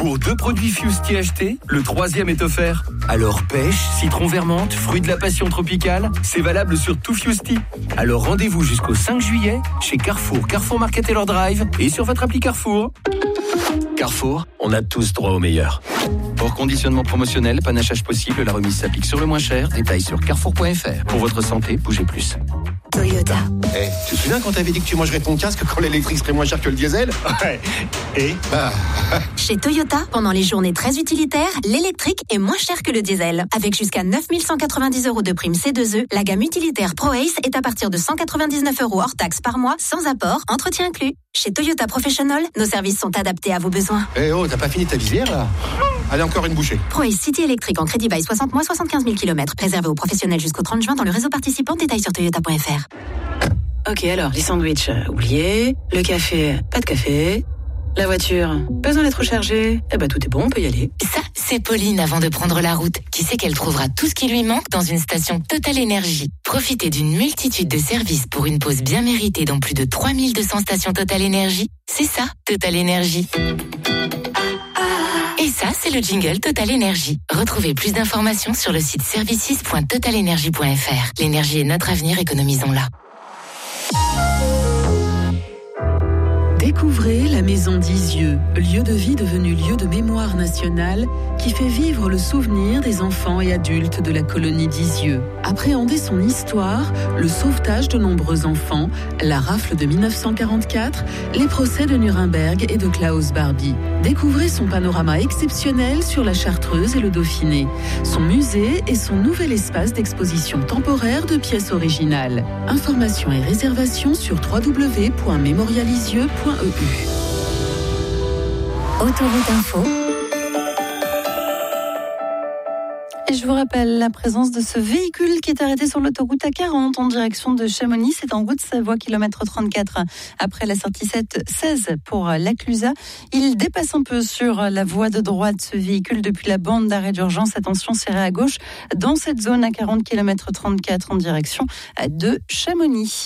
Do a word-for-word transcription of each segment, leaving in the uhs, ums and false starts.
Pour deux produits Fusti achetés, le troisième est offert. Alors pêche, citron vermente, fruit de la passion tropicale, c'est valable sur tout Fusti. Alors rendez-vous jusqu'au cinq juillet chez Carrefour, Carrefour Market Taylor Drive et sur votre appli Carrefour. Carrefour, on a tous droit au meilleur. Pour conditionnement promotionnel, panachage possible, la remise s'applique sur le moins cher. Détails sur carrefour point f r. Pour votre santé, bougez plus. Toyota. Eh, hey, tu te souviens quand t'avais dit que tu mangerais ton casque quand l'électrique serait moins cher que le diesel? Ouais. Et bah... Chez Toyota, pendant les journées très utilitaires, l'électrique est moins cher que le diesel. Avec jusqu'à neuf mille cent quatre-vingt-dix euros de prime C deux E, la gamme utilitaire ProAce est à partir de cent quatre-vingt-dix-neuf euros hors taxe par mois, sans apport, entretien inclus. Chez Toyota Professional, nos services sont adaptés à vos besoins. Eh hey oh, t'as pas fini ta visière là? Allez, encore une bouchée. ProAce City électrique en crédit bail soixante mois, soixante-quinze mille kilomètres. Réservé aux professionnels jusqu'au trente juin dans le réseau participant. Détails sur toyota point f r. Ok, alors, les sandwichs, euh, oubliés. Le café, pas de café. La voiture, besoin d'être rechargée. Eh ben, tout est bon, on peut y aller. Ça, c'est Pauline avant de prendre la route, qui sait qu'elle trouvera tout ce qui lui manque dans une station Total Énergie. Profitez d'une multitude de services pour une pause bien méritée dans plus de trois mille deux cents stations Total Énergie. C'est ça, Total Énergie. Et ça, c'est le jingle Total Énergie. Retrouvez plus d'informations sur le site services point total énergie point f r. L'énergie est notre avenir, économisons-la. Découvrez la Maison d'Isieux, lieu de vie devenu lieu de mémoire nationale qui fait vivre le souvenir des enfants et adultes de la colonie d'Isieux. Appréhendez son histoire, le sauvetage de nombreux enfants, la rafle de dix-neuf cent quarante-quatre, les procès de Nuremberg et de Klaus Barbie. Découvrez son panorama exceptionnel sur la Chartreuse et le Dauphiné, son musée et son nouvel espace d'exposition temporaire de pièces originales. Informations et réservations sur w w w point mémorialisieux point e u. Autoroute Info. Et je vous rappelle la présence de ce véhicule qui est arrêté sur l'autoroute A quarante en direction de Chamonix. C'est en Haute-Savoie, kilomètre trente-quatre. Après la sortie sept seize pour la Clusaz, il dépasse un peu sur la voie de droite ce véhicule depuis la bande d'arrêt d'urgence. Attention, serré à gauche dans cette zone à quarante kilomètres trente-quatre en direction de Chamonix.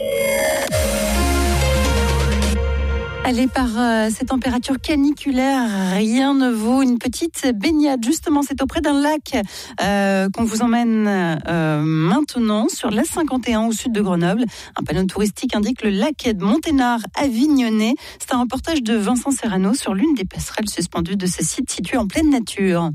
Allez, par euh, ces températures caniculaires, rien ne vaut une petite baignade. Justement, c'est auprès d'un lac euh, qu'on vous emmène euh, maintenant sur l'A cinquante et un au sud de Grenoble. Un panneau touristique indique le lac de Monténard-Avignonnet. C'est un reportage de Vincent Serrano sur l'une des passerelles suspendues de ce site situé en pleine nature.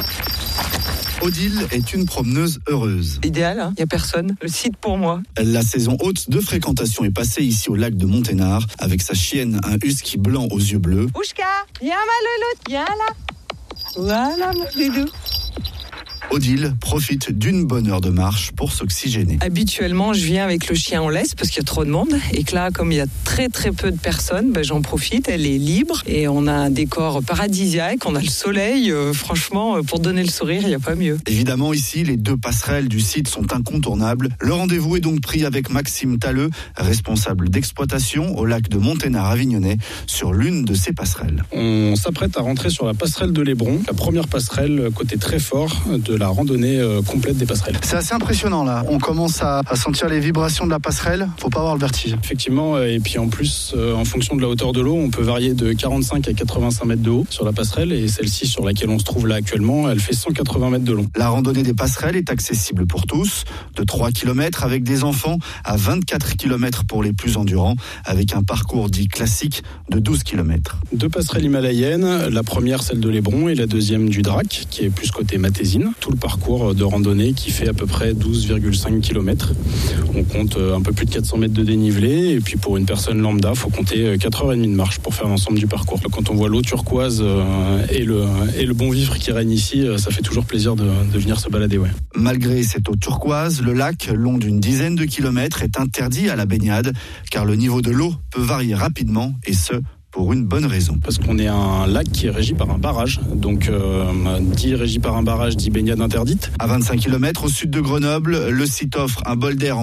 Odile est une promeneuse heureuse. Idéal, il hein, n'y a personne. Le site pour moi. La saison haute de fréquentation est passée ici au lac de Monténard avec sa chienne, un husky blanc aux yeux bleus. Ouchka, viens ma louloute, viens là. Voilà mon doudou. Odile profite d'une bonne heure de marche pour s'oxygéner. Habituellement, je viens avec le chien en laisse parce qu'il y a trop de monde. Et que là, comme il y a très très peu de personnes, ben, j'en profite. Elle est libre et on a un décor paradisiaque. On a le soleil. Euh, franchement, pour donner le sourire, il n'y a pas mieux. Évidemment, ici, les deux passerelles du site sont incontournables. Le rendez-vous est donc pris avec Maxime Talleux, responsable d'exploitation au lac de Monténard-Avignonnet, sur l'une de ces passerelles. On s'apprête à rentrer sur la passerelle de l'Hébron, la première passerelle côté très fort de la randonnée euh, complète des passerelles. C'est assez impressionnant là, on commence à, à sentir les vibrations de la passerelle, faut pas avoir le vertige. Effectivement, et puis en plus, euh, en fonction de la hauteur de l'eau, on peut varier de quarante-cinq à quatre-vingt-cinq mètres de haut sur la passerelle, et celle-ci sur laquelle on se trouve là actuellement, elle fait cent quatre-vingts mètres de long. La randonnée des passerelles est accessible pour tous, de trois kilomètres avec des enfants à vingt-quatre kilomètres pour les plus endurants, avec un parcours dit classique de douze kilomètres. Deux passerelles himalayennes, la première celle de l'Hébron et la deuxième du Drac, qui est plus côté Matésine. Tout le parcours de randonnée qui fait à peu près douze virgule cinq kilomètres. On compte un peu plus de quatre cents mètres de dénivelé, et puis pour une personne lambda, il faut compter quatre heures trente de marche pour faire l'ensemble du parcours. Quand on voit l'eau turquoise et le, et le bon vivre qui règne ici, ça fait toujours plaisir de, de venir se balader. Ouais. Malgré cette eau turquoise, le lac, long d'une dizaine de kilomètres, est interdit à la baignade, car le niveau de l'eau peut varier rapidement, et ce, pour une bonne raison. Parce qu'on est un lac qui est régi par un barrage. Donc, euh, dit régi par un barrage, dit baignade interdite. À vingt-cinq kilomètres au sud de Grenoble, le site offre un bol d'air en